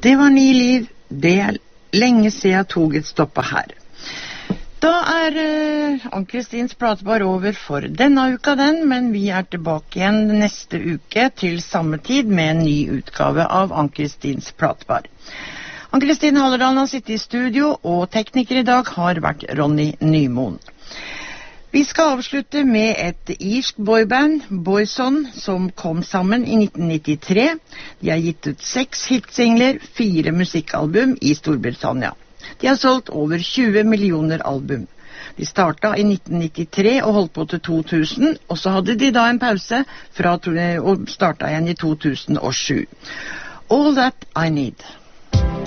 Det var Ny liv, det lenge siden toget stoppet her. Da Ann-Kristins platebar over for denne uka men vi tilbake igjen neste uke til samme tid med en ny utgave av Ann-Kristins platebar. Ann-Kristin Halledalen har sittet i studio, og tekniker i dag har vært Ronny Nymoen. Vi skal avslutte med et irsk boyband, Boyzone, som kom sammen i 1993. De har gitt ut 6 hitsingler, 4 musikkalbum i Storbritannia. De har solgt over 20 millioner album. De startet i 1993 og holdt på til 2000, og så hadde de da en pause og startet igjen i 2007. All That I Need.